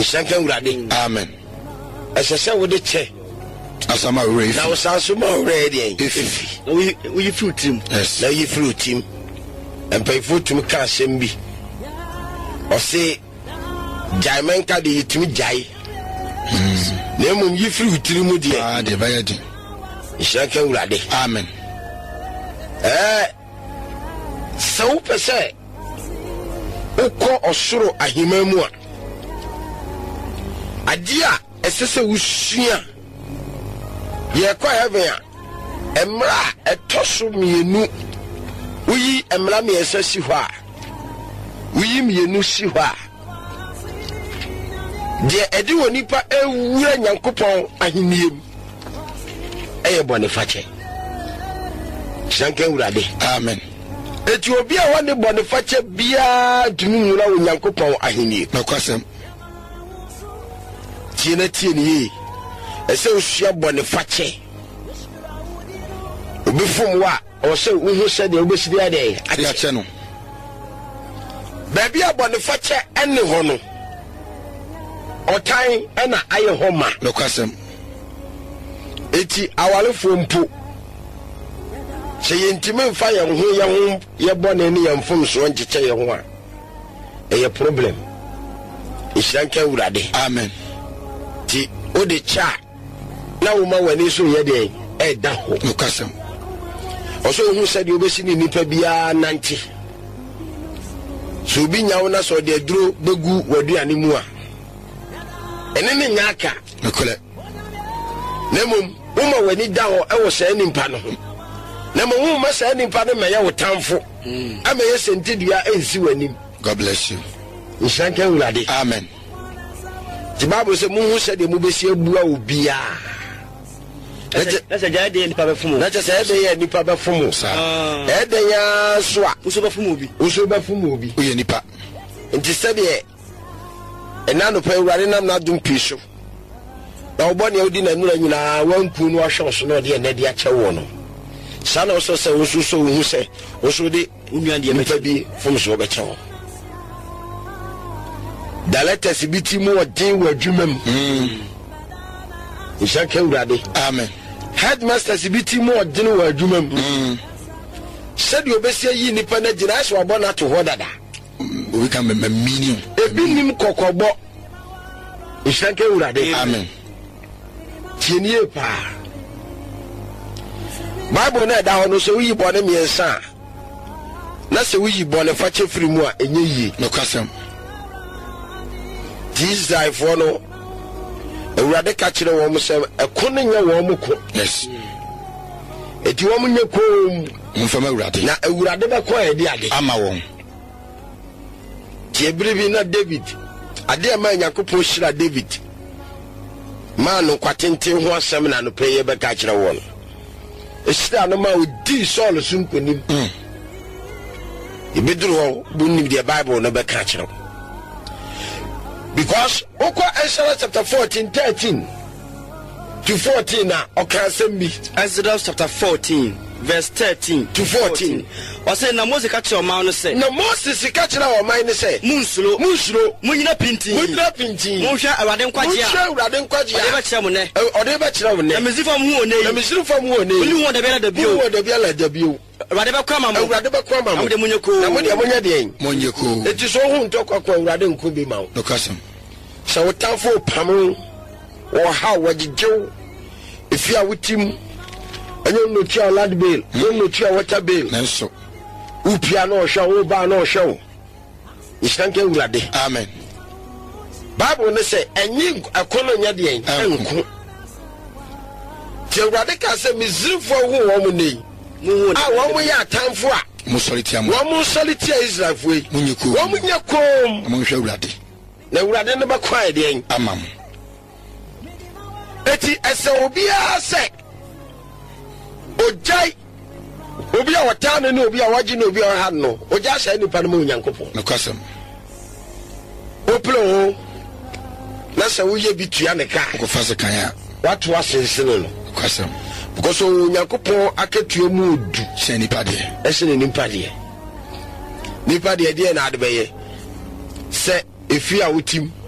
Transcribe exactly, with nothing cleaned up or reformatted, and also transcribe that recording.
Ishanka urade. Amen. Esese wo de che. Asama ure. Na usanso ma ure de. Efi. We we fruit team. Yes. Na you fruit team. And pay fruit to ka sembi. O say jaiman ka de yitimi jai. Na mum yi fruit team mu de. Ah, de bayadi. Ishanka urade. Amen. Eh so pese uko osoro ahimanu a adia esese wusua ye kwa heaven a emra etoso mienu uyi emra me esesi ho a uyi mienu si ho a de edi wonipa ewura nyankopon ahiniem eye bonifache shanke urade. Amen. Eti obi a wone bonifache bia tumi nwura wo nyankopon ahinie No kwasem. Tiene tiene yi. Ese osua bonifache. Obi fom wa o se uhu se de obesidi ade. Ya che no. Baby a bonifache ene ho no. Otan ena aye ho ma. No kwasem. Eti awalefo mpo. Se yentime mfa ye ho ye ho ye bone ne ye mfom so ncheche ye ho a. E problem. Ishanka urade. Amen. Ti o de cha na wo ma wani so ye de e da ho. No kwasem. Oso hu se de obesi ni nipa bia nanti. So bi nyawo na so de aduro begu waduane mu a. Ene ne nyaka. No kole. Nemum wo ma wani da ho e wo se ni mpa no ho. Na mo hu ma se ni mpa no me ye wo tamfo. Ama ye sentidua ensi wanim. God bless you. Ishanka urade. Amen. The Bible says, "Muhu said the mubesi ebua ubia." That's a jade ni papa fumu. That's a jade ni papa fumu. Ah. Ede ya swa. Usoba fumu bi. Usoba fumu bi. Uye nipa. Nti said ye. Enano pe urare nam na dum piso. Na oboni odi na nura nyina wanku no ahwe so no de na de ache wo no. Sana oso se oso so hu se oso de unuan de mefa bi fumu so be che wo. The letters biti mu odin wa adwumam. Mm. Ishanka urade. Amen. Headmasters biti mu odin wa adwumam. Mm. Said you obesi yi nipa na gina so abona to ho dada. We can be meaning. Ebi nim kokobo. Ishanka urade. Amen. Tienie pa. Bible na da ho no so yi bone miensa. Na se yi bone fa chefiri mu a enye yi. No kwasem. Jesus for no urade ka kire wo mo se ekone nya wo mo ko. Yes. Eti wo mo nya ko Mfama urade. na urade be ko e di ade. Ama won. Ti ebiribi na David. Ade ma Yakobon shira David. Man no kwatenten ho asem na no peye be ka kire wo no. Eshira no ma odi Saul sunkonim. Mm. Ibidru ho bunim the Bible no be ka kire. Because Oko Exodus chapter fourteen, thirteen to fourteen na okasembi. Exodus chapter fourteen verse thirteen to fourteen. O say na Moses ka kire o man no say. Na Moses ka kire o man no say. Munsuro, munsuro, munyina pintin. munyina pintin. Munhwa awade nkwaje a. Munhwa awade nkwaje a. Ode ba kire mo ne. Ode ba kire mo ne. Na mezifo mu one. Na mezifo mu one. Uni ho de bela da bio. Uni ho de bela da bio. Awade ba kwa mamo. Awade ba kwa mamo. Amde munyeko. Na mo de monya de. Monyeko. Eti so hu ntokwa kwa awade nko bi ma. No kwasem. So wotamfo pamu wo ha wajijew ifia wutim enyo no tia land bill no no tia water bill Nenso. upia no hwa wo ba no hwa ishanke urade. Amen. Bible ne say enyi akono nya de enko ti urade ka say mizrifo hu wo mu nei Mu a wo mu ya atamfo a Musoliti am. wo mu soliti Israel fo yi Munyeko. wo mu nya kom Munhwa urade. na urade ne ba kwa de Amam. eti ese obi a se ojai obi a watane ne obi a waji ne obi a ha no oja sha ni pa no Nyankopon No kwasem. oplo na se wo ye bitua ne ka Ko fase kan ya. watu asensene no Kwasem. because Nyankopon akatua mu odu Se nipa de. ese ne nipa de nipa de de na adebeye se efi a wutim